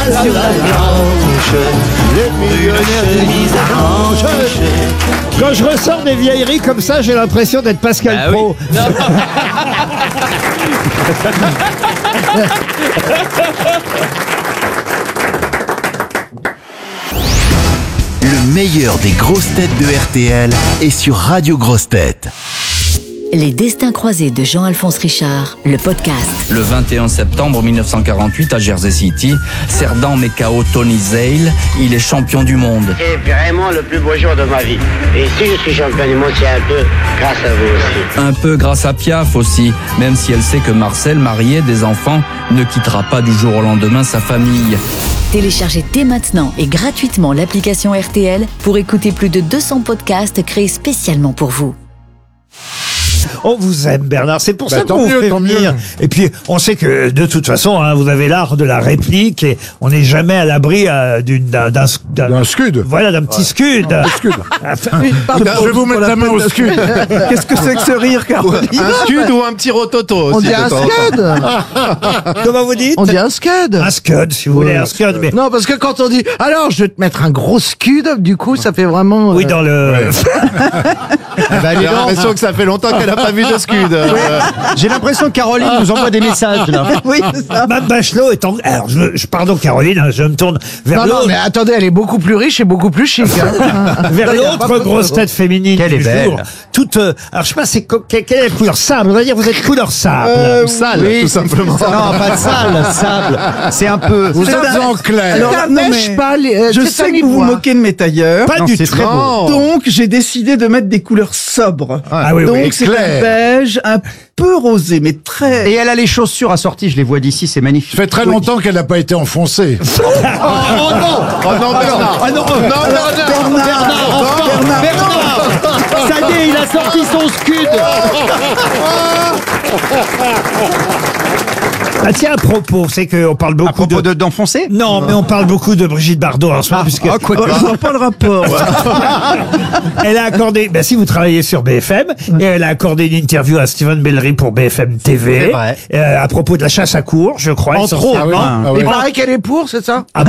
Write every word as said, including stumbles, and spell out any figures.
sur la planche, le millionnaire de mise blanche. Quand je ressors des vieilleries comme ça, j'ai l'impression d'être Pascal Ah Praud. oui. Le meilleur des grosses têtes de R T L est sur Radio Grosses Têtes. Les destins croisés de Jean-Alphonse Richard, le podcast. Le vingt et un septembre mille neuf cent quarante-huit à Jersey City, Cerdan met K O Tony Zale, il est champion du monde. C'est vraiment le plus beau jour de ma vie. Et si je suis champion du monde, c'est un peu grâce à vous aussi. Un peu grâce à Piaf aussi, même si elle sait que Marcel, marié, des enfants, ne quittera pas du jour au lendemain sa famille. Téléchargez dès maintenant et gratuitement l'application R T L pour écouter plus de deux cents podcasts créés spécialement pour vous. On vous aime, Bernard, c'est pour Bah, ça tant qu'on vous mieux, fait tant venir. mieux. Et puis, on sait que de toute façon, hein, vous avez l'art de la réplique et on n'est jamais à l'abri euh, d'une- d'un, d'un, d'un- Un scud. Voilà, d'un petit scud. Un scud. Enfin, Je vais vous mettre la main au scud. Qu'est-ce que c'est que ce rire, Caroline? Un scud ou un petit rototo aussi. On dit de un temps en temps. scud. comment vous dites? On dit un scud. Un scud, si vous voulez, un scud. Mais Non, parce que quand on dit alors je vais te mettre un gros scud, du coup ça fait vraiment. oui, euh, dans le. J'ai l'impression que ça fait longtemps qu'elle n'a pas vu de scud. Euh, J'ai l'impression que Caroline nous envoie des messages là. Oui, c'est ça. Mme Bachelot est en. Alors, je, je pardon, Caroline, hein, je me tourne vers Non, non, l'autre. mais attendez, elle est beaucoup plus riche et beaucoup plus chic. Hein. Vers Il y a pas l'autre photo. grosse tête féminine Qu'elle du est belle. jour. Toute, euh, alors je sais pas, c'est co- quelle, quelle est la couleur sable. On va dire vous êtes couleur sable. euh, sale, Oui, tout simplement. Non, pas de sale, sable. C'est un peu. Vous C'est êtes un- en clair. Alors, Alors, un non, mèche mais pâle, euh, Je c'est sais un que vous vous ivoire. moquez de mes tailleurs. Pas Non, du c'est tout. très beau. Non. Donc, j'ai décidé de mettre des couleurs sobres. Ah oui, Donc, oui. c'est un clair. beige, un peu rosé, mais très... Et elle a les chaussures assorties, je les vois d'ici, c'est magnifique. Ça fait très longtemps qu'elle n'a pas été enfoncée. Oh non, Bernard. Ah non, Non, Bernard. Bernard, Bernard, Ça y est, il a sorti son scud. Ah tiens, à propos, c'est qu'on parle beaucoup À propos de... de d'enfoncer. Non, mais on parle beaucoup de Brigitte Bardot en ce moment, puisque Ah, quoi que- je vois pas le rapport. elle a accordé, ben si vous travaillez sur B F M, et elle a accordé une interview à Stephen Bellery pour B F M T V, C'est vrai. euh, à propos de la chasse à cours, je crois. Entre essentiellement. autres, Ah oui. Il paraît qu'elle est pour, c'est ça? Ah